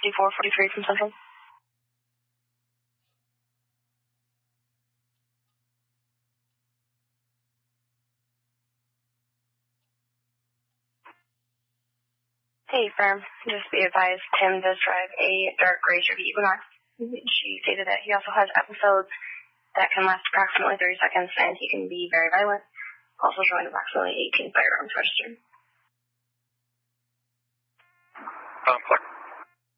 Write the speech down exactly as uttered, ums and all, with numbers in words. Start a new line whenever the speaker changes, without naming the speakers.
fifty-four forty-three from Central. Hey, firm. Just be advised, Tim does drive a dark gray Chevy Equinox. She stated that he also has episodes that can last approximately thirty seconds, and he can be very violent, also showing approximately eighteen firearms registered.
Um,